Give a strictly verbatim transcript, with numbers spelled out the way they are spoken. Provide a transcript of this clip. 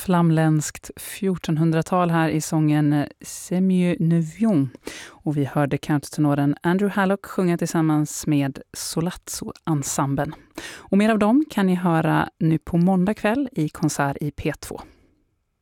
flamländskt fjortonhundratal här i sången C'est mieux ne viens. Och vi hörde countertenoren Andrew Hallock sjunga tillsammans med Solazzo-ensemblen. Och mer av dem kan ni höra nu på måndag kväll i konsert i P två.